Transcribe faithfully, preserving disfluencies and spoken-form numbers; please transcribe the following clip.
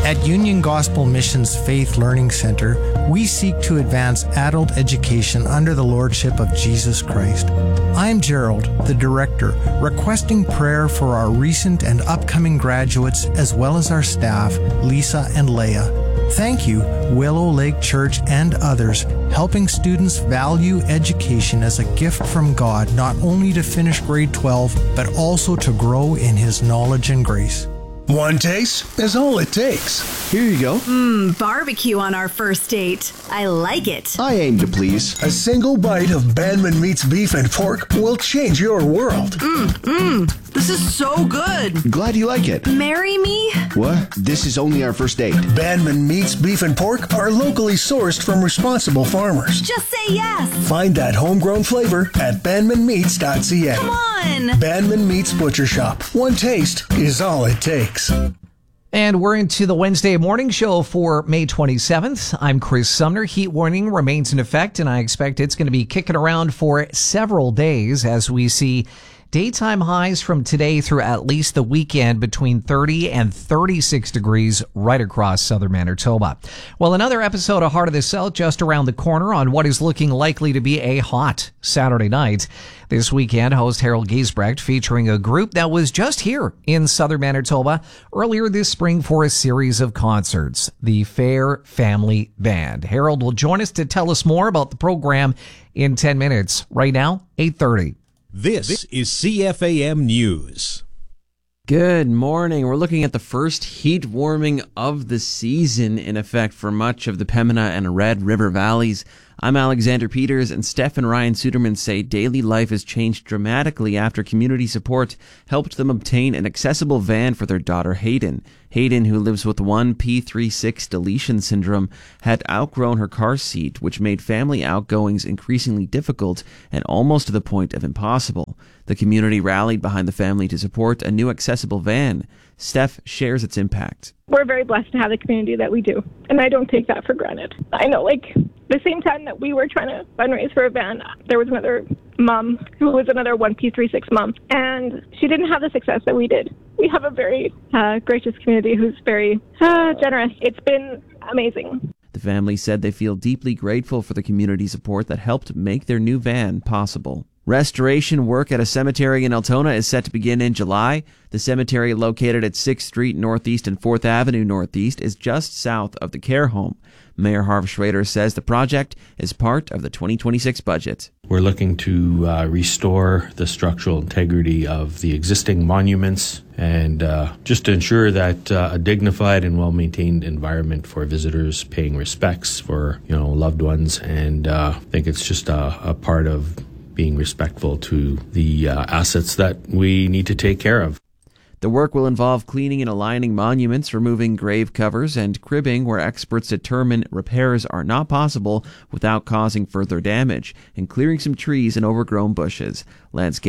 At Union Gospel Mission's Faith Learning Center, we seek to advance adult education under the lordship of Jesus Christ. I'm Gerald, the director, requesting prayer for our recent and upcoming graduates as well as our staff, Lisa and Leah. Thank you, Willow Lake Church and others, helping students value education as a gift from God, not only to finish grade twelve, but also to grow in His knowledge and grace. One taste is all it takes. Here you go. Mmm, barbecue on our first date. I like it. I aim to please. A single bite of Bandman Meats Beef and Pork will change your world. Mmm, mmm. This is so good. Glad you like it. Marry me? What? This is only our first date. Bandman Meats Beef and Pork are locally sourced from responsible farmers. Just say yes. Find that homegrown flavor at bandman meats dot c a. Come on. Bandman Meats Butcher Shop. One taste is all it takes. And we're into the Wednesday morning show for May twenty-seventh. I'm Chris Sumner. Heat warning remains in effect, and I expect it's going to be kicking around for several days as we see daytime highs from today through at least the weekend between thirty and thirty-six degrees right across southern Manitoba. Well, another episode of Heart of the South just around the corner on what is looking likely to be a hot Saturday night. This weekend, host Harold Giesbrecht featuring a group that was just here in southern Manitoba earlier this spring for a series of concerts, the Fair Family Band. Harold will join us to tell us more about the program in ten minutes. Right now, eight thirty. This is C F A M News. Good morning. We're looking at the first heat warming of the season in effect for much of the Pembina and Red River valleys. I'm Alexander Peters, and Steph and Ryan Suderman say daily life has changed dramatically after community support helped them obtain an accessible van for their daughter Hayden. Hayden, who lives with one p thirty-six deletion syndrome, had outgrown her car seat, which made family outgoings increasingly difficult and almost to the point of impossible. The community rallied behind the family to support a new accessible van. Steph shares its impact. We're very blessed to have the community that we do, and I don't take that for granted. I know, like, the same time that we were trying to fundraise for a van, there was another mom who was another one p thirty-six mom, and she didn't have the success that we did. We have a very uh, gracious community who's very uh, generous. It's been amazing. The family said they feel deeply grateful for the community support that helped make their new van possible. Restoration work at a cemetery in Altona is set to begin in July. The cemetery, located at sixth Street Northeast and fourth Avenue Northeast, is just south of the care home. Mayor Harv Schrader says the project is part of the twenty twenty-six budget. We're looking to uh, restore the structural integrity of the existing monuments and uh, just to ensure that uh, a dignified and well-maintained environment for visitors paying respects for, you know, loved ones. And uh, I think it's just a, a part of being respectful to the uh, assets that we need to take care of. The work will involve cleaning and aligning monuments, removing grave covers, and cribbing where experts determine repairs are not possible without causing further damage, and clearing some trees and overgrown bushes. Landscape